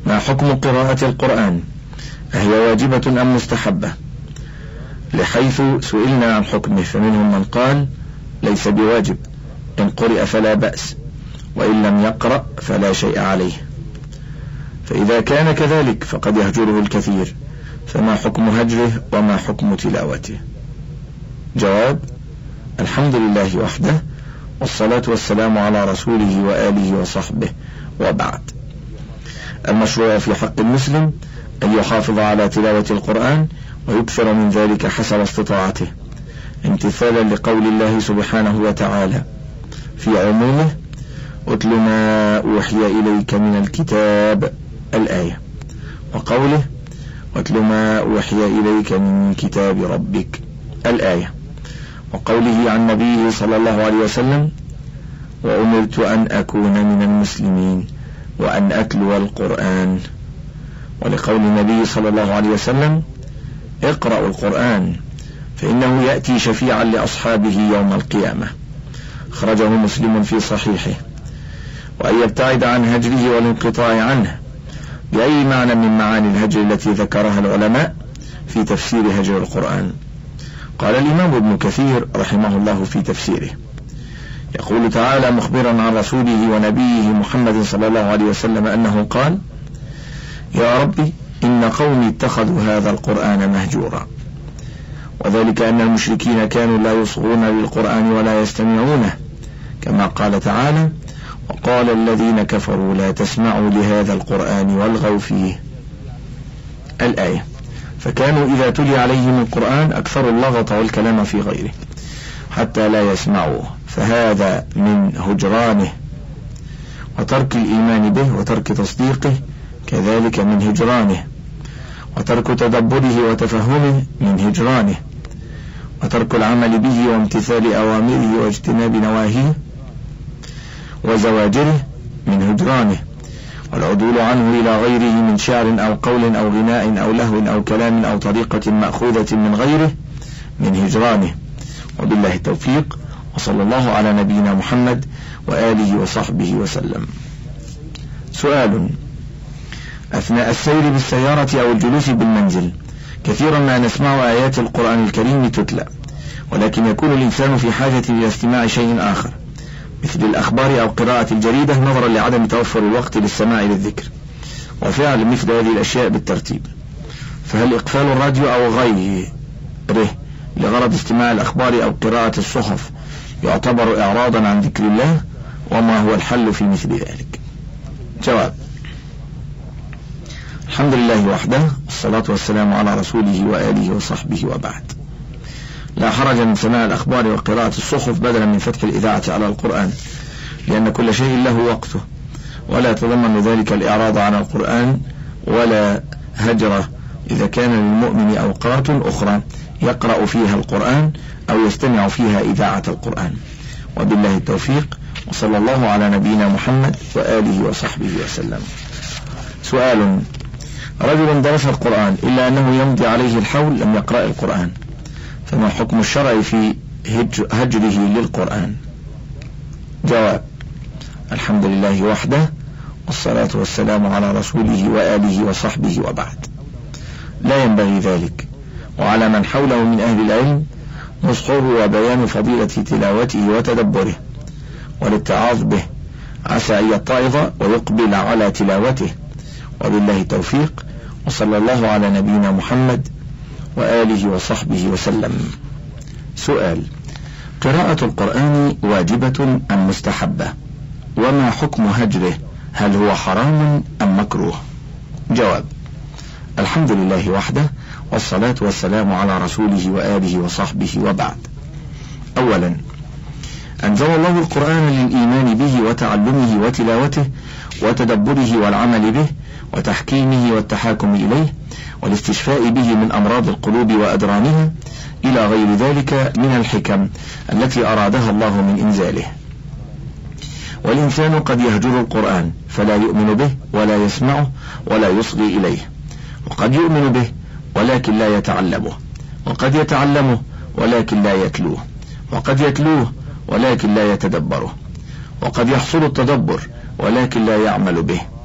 ما حكم قراءة القرآن؟ أهي واجبة أم مستحبة؟ لحيث سئلنا عن حكمه فمنهم من قال ليس بواجب، إن قرئ فلا بأس، وإن لم يقرأ فلا شيء عليه. فإذا كان كذلك فقد يهجره الكثير، فما حكم هجره وما حكم تلاوته؟ جواب: الحمد لله وحده، والصلاة والسلام على رسوله وآله وصحبه، وبعد. المشروع في حق المسلم أن يحافظ على تلاوة القرآن ويكثر من ذلك حسب استطاعته، امتثالا لقول الله سبحانه وتعالى في عمومه: أتل ما أوحي إليك من الكتاب، الآية، وقوله: أتل ما أوحي إليك من كتاب ربك، الآية، وقوله عن نبيه صلى الله عليه وسلم: وأمرت أن أكون من المسلمين وأن أتلو القرآن، ولقول النبي صلى الله عليه وسلم: اقرأوا القرآن فإنه يأتي شفيعا لأصحابه يوم القيامة، خرجه مسلم في صحيحه. وأن يبتعد عن هجره والانقطاع عنه بأي معنى من معاني الهجر التي ذكرها العلماء في تفسير هجر القرآن. قال الإمام ابن كثير رحمه الله في تفسيره، يقول تعالى مخبرا عن رسوله ونبيه محمد صلى الله عليه وسلم أنه قال: يا ربي إن قومي اتخذوا هذا القرآن مهجورا. وذلك أن المشركين كانوا لا يصغون للقرآن ولا يستمعونه، كما قال تعالى: وقال الذين كفروا لا تسمعوا لهذا القرآن والغوا فيه، الآية. فكانوا إذا تلي عليهم القرآن أكثروا اللغط والكلام في غيره حتى لا يسمعوه، فهذا من هجرانه. وترك الإيمان به وترك تصديقه كذلك من هجرانه، وترك تدبره وتفهمه من هجرانه، وترك العمل به وامتثال أوامره واجتناب نواهيه وزواجره من هجرانه، والعدول عنه إلى غيره من شعر أو قول أو غناء أو لهو أو كلام أو طريقة مأخوذة من غيره من هجرانه. وبالله التوفيق، وصلى الله على نبينا محمد وآله وصحبه وسلم. سؤال: أثناء السير بالسيارة أو الجلوس بالمنزل كثيرا ما نسمع آيات القرآن الكريم تتلى، ولكن يكون الإنسان في حاجة إلى استماع شيء آخر مثل الأخبار أو قراءة الجريدة نظرا لعدم توفر الوقت للسماع للذكر وفعل مثل هذه الأشياء بالترتيب، فهل إقفال الراديو أو غيره لغرض استماع الأخبار أو قراءة الصحف يعتبر إعراضا عن ذكر الله؟ وما هو الحل في مثل ذلك؟ جواب: الحمد لله وحده، والصلاة والسلام على رسوله وآله وصحبه، وبعد. لا حرج من سماع الأخبار وقراءة الصحف بدلا من فتح الإذاعة على القرآن، لأن كل شيء له وقته، ولا يتضمن ذلك الإعراض عن القرآن ولا هجره، إذا كان للمؤمن أوقات أخرى يقرأ فيها القرآن أو يستمع فيها إذاعة القرآن. وبالله التوفيق، وصلى الله على نبينا محمد وآله وصحبه وسلم. سؤال: رجل درس القرآن إلا أنه يمضي عليه الحول لم يقرأ القرآن، فما حكم الشرع في هجره للقرآن؟ جواب: الحمد لله وحده، والصلاة والسلام على رسوله وآله وصحبه، وبعد. لا ينبغي ذلك، وعلى من حوله من أهل العلم نصحه وبيان فضيلة تلاوته وتدبره والاتعاظ به، عسى أن يتعظ ويقبل على تلاوته. وبالله التوفيق، وصلى الله على نبينا محمد وآله وصحبه وسلم. سؤال: قراءة القرآن واجبة أم مستحبة؟ وما حكم هجره؟ هل هو حرام أم مكروه؟ جواب: الحمد لله وحده، والصلاة والسلام على رسوله وآله وصحبه، وبعد. أولا، أنزل الله القرآن للإيمان به وتعلمه وتلاوته وتدبره والعمل به وتحكيمه والتحاكم إليه والاستشفاء به من أمراض القلوب وأدرانها إلى غير ذلك من الحكم التي أرادها الله من إنزاله. والإنسان قد يهجر القرآن فلا يؤمن به ولا يسمعه ولا يصغي إليه، وقد يؤمن به ولكن لا يتعلمه، وقد يتعلمه ولكن لا يتلوه، وقد يتلوه ولكن لا يتدبره، وقد يحصل التدبر ولكن لا يعمل به.